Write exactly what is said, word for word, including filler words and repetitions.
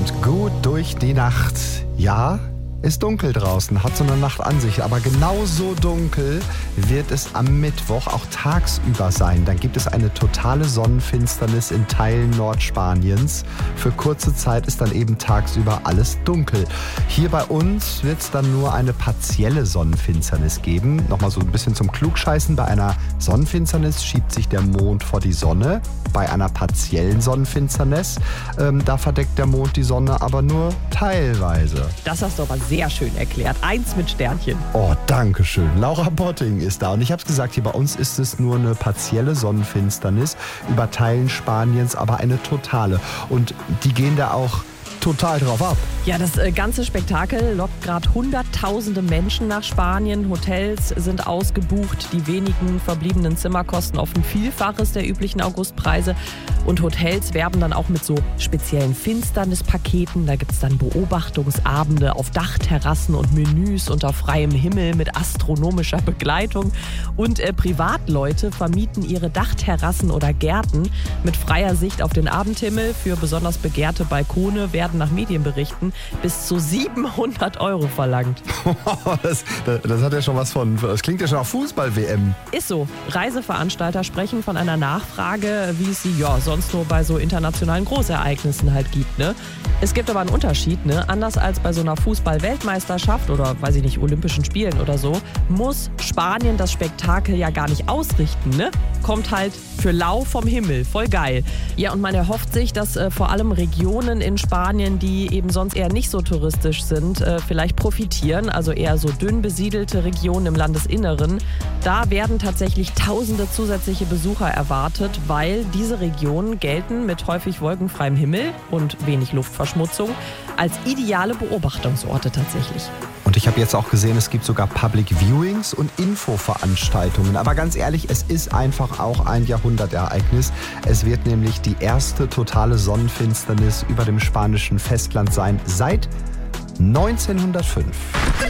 kommt gut durch die Nacht. Ja, ist dunkel draußen, hat so eine Nacht an sich, aber genauso dunkel wird es am Mittwoch auch tagsüber sein. Dann gibt es eine totale Sonnenfinsternis in Teilen Nordspaniens. Für kurze Zeit ist dann eben tagsüber alles dunkel. Hier bei uns wird es dann nur eine partielle Sonnenfinsternis geben. Nochmal so ein bisschen zum Klugscheißen. Bei einer Sonnenfinsternis schiebt sich der Mond vor die Sonne. Bei einer partiellen Sonnenfinsternis, ähm, da verdeckt der Mond die Sonne aber nur teilweise. Das hast du aber sehr schön erklärt. Eins mit Sternchen. Oh, danke schön. Laura Botting ist da. Und ich habe es gesagt, hier bei uns ist es nur eine partielle Sonnenfinsternis über Teilen Spaniens, aber eine totale. Und die gehen da auch total drauf ab. Ja, das äh, ganze Spektakel lockt gerade hunderttausende Menschen nach Spanien. Hotels sind ausgebucht. Die wenigen verbliebenen Zimmer kosten oft ein Vielfaches der üblichen Augustpreise. Und Hotels werben dann auch mit so speziellen Finsternispaketen. Da gibt es dann Beobachtungsabende auf Dachterrassen und Menüs unter freiem Himmel mit astronomischer Begleitung. Und äh, Privatleute vermieten ihre Dachterrassen oder Gärten mit freier Sicht auf den Abendhimmel. Für besonders begehrte Balkone werden nach Medienberichten bis zu siebenhundert Euro verlangt. das, das, das hat ja schon was von, das klingt ja schon nach Fußball-W M. Ist so. Reiseveranstalter sprechen von einer Nachfrage, wie es sie ja sonst nur bei so internationalen Großereignissen halt gibt, ne? Es gibt aber einen Unterschied, ne? Anders als bei so einer Fußball-Weltmeisterschaft oder, weiß ich nicht, Olympischen Spielen oder so, muss Spanien das Spektakel ja gar nicht ausrichten, ne? Kommt halt für lau vom Himmel. Voll geil. Ja, und man erhofft sich, dass äh, vor allem Regionen in Spanien, die eben sonst eher nicht so touristisch sind, äh, vielleicht profitieren. Also eher so dünn besiedelte Regionen im Landesinneren. Da werden tatsächlich tausende zusätzliche Besucher erwartet, weil diese Regionen gelten mit häufig wolkenfreiem Himmel und wenig Luftverschmutzung als ideale Beobachtungsorte tatsächlich. Und ich habe jetzt auch gesehen, es gibt sogar Public Viewings und Infoveranstaltungen. Aber ganz ehrlich, es ist einfach auch ein Jahrhundertereignis. Es wird nämlich die erste totale Sonnenfinsternis über dem spanischen Festland sein seit neunzehnhundertfünf.